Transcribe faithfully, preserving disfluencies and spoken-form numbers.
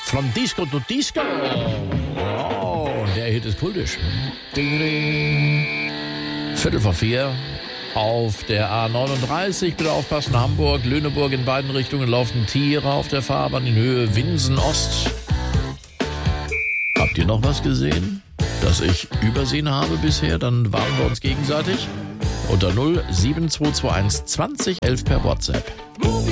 From Disco to Disco. Oh, der Hit ist kultisch. Viertel vor vier auf der A neununddreißig. Bitte aufpassen, Hamburg, Lüneburg in beiden Richtungen laufen Tiere auf der Fahrbahn in Höhe Winsen-Ost. Habt ihr noch was gesehen, das ich übersehen habe bisher? Dann warnen wir uns gegenseitig. Unter null sieben zwei zwei eins zwanzig elf per WhatsApp.